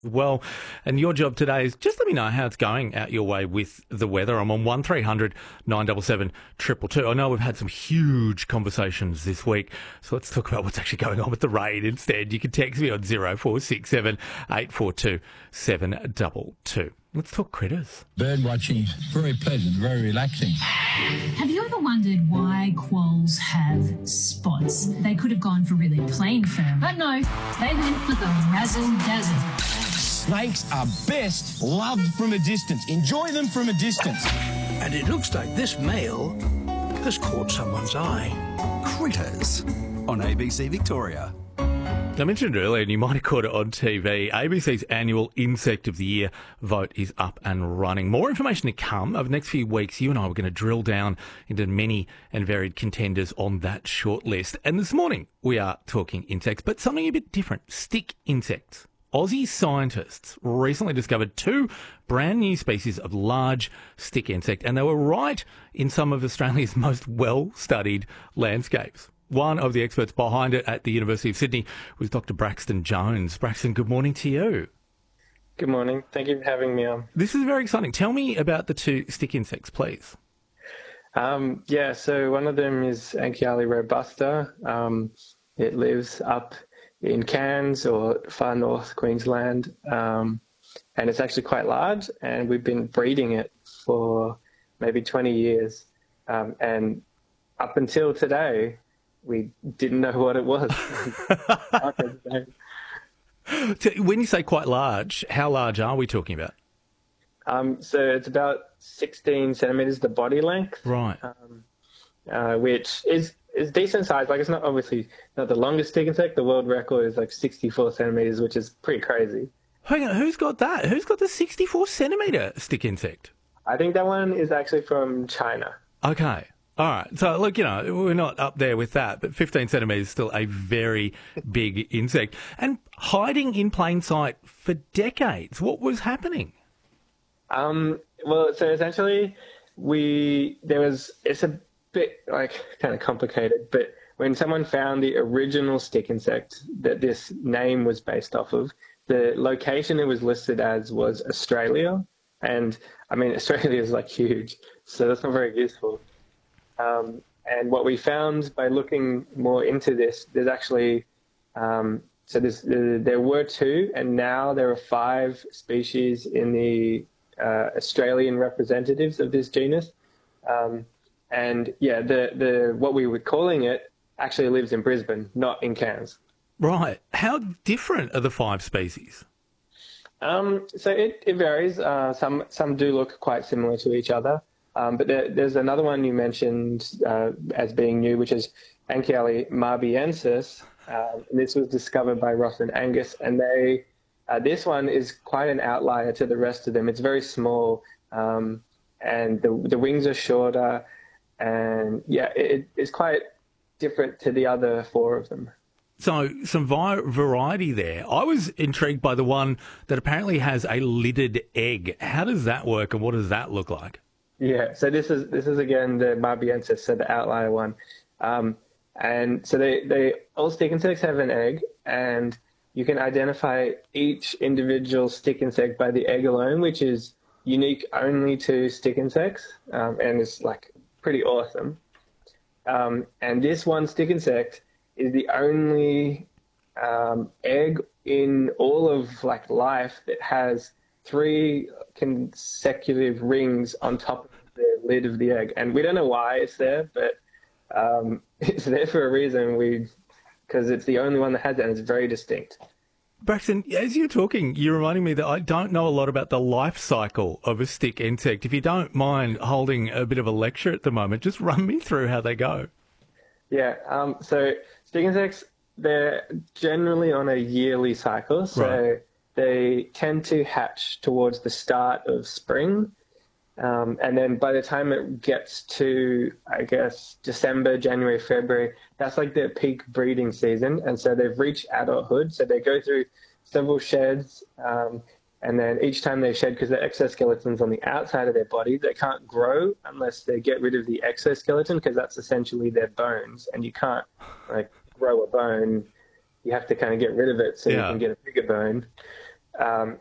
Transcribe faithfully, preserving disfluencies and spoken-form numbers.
Well, and your job today is just let me know how it's going out your way with the weather. I'm on one three hundred nine seven seven two two two. I know we've had some huge conversations this week, so let's talk about what's actually going on with the rain instead. You can text me on zero four six seven eight four two seven two two. Let's talk critters. Bird watching, very pleasant, very relaxing. Have you ever wondered why quolls have spots? They could have gone for really plain fur, but no, they went for the razzle-dazzle. Snakes are best loved from a distance. Enjoy them from a distance. And it looks like this male has caught someone's eye. Critters on A B C Victoria. I mentioned earlier, and you might have caught it on T V, A B C's annual Insect of the Year vote is up and running. More information to come. Over the next few weeks, you and I are going to drill down into many and varied contenders on that short list. And this morning, we are talking insects, but something a bit different, stick insects. Aussie scientists recently discovered two brand new species of large stick insect, and they were right in some of Australia's most well-studied landscapes. One of the experts behind it at the University of Sydney was Doctor Braxton Jones. Braxton, good morning to you. Good morning. Thank you for having me on. This is very exciting. Tell me about the two stick insects, please. Um, yeah, so one of them is Anchiale robusta. Um, it lives up in Cairns or far north Queensland, um, and it's actually quite large, and we've been breeding it for maybe twenty years. Um, and up until today, we didn't know what it was. When you say quite large, how large are we talking about? Um, so it's about sixteen centimetres the body length. Right. Um, uh, which is, is decent size. Like, it's not obviously not the longest stick insect. The world record is like sixty-four centimetres, which is pretty crazy. Hang on, who's got that? Who's got the sixty-four centimetre stick insect? I think that one is actually from China. Okay. All right. So, look, you know, we're not up there with that, but fifteen centimetres is still a very big insect. And hiding in plain sight for decades. What was happening? Um, well, so essentially, we, there was, it's a bit, like, kind of complicated, but when someone found the original stick insect that this name was based off of, the location it was listed as was Australia. And, I mean, Australia is, like, huge, so that's not very useful. Um, and what we found by looking more into this, there's actually, um, so there's, there, there were two, and now there are five species in the uh, Australian representatives of this genus. Um, and yeah, the, the what we were calling it actually lives in Brisbane, not in Cairns. Right. How different are the five species? Um, so it, it varies. Uh, some, some do look quite similar to each other. Um, but there, there's another one you mentioned uh, as being new, which is Anchiale marbiensis. Uh, this was discovered by Ross and Angus, and they uh, this one is quite an outlier to the rest of them. It's very small, um, and the the wings are shorter, and yeah, it, it's quite different to the other four of them. So some vi- variety there. I was intrigued by the one that apparently has a lidded egg. How does that work, and what does that look like? Yeah, so this is this is again the marbiensis, so the outlier one, um, and so they they all stick insects have an egg, and you can identify each individual stick insect by the egg alone, which is unique only to stick insects, um, and it's like pretty awesome. Um, and this one stick insect is the only um, egg in all of like life that has three consecutive rings on top of the lid of the egg, and we don't know why it's there, but um, it's there for a reason. We, because it's the only one that has it, and it's very distinct. Braxton, as you're talking, you're reminding me that I don't know a lot about the life cycle of a stick insect. If you don't mind holding a bit of a lecture at the moment, just run me through how they go. Yeah, um, so stick insects, they're generally on a yearly cycle, so right. They tend to hatch towards the start of spring. Um, and then by the time it gets to, I guess, December, January, February, that's like their peak breeding season. And so they've reached adulthood. So they go through several sheds. Um, and then each time they shed, because the exoskeleton's on the outside of their body, they can't grow unless they get rid of the exoskeleton, because that's essentially their bones. And you can't like grow a bone. You have to kind of get rid of it so yeah. you can get a bigger bone. um,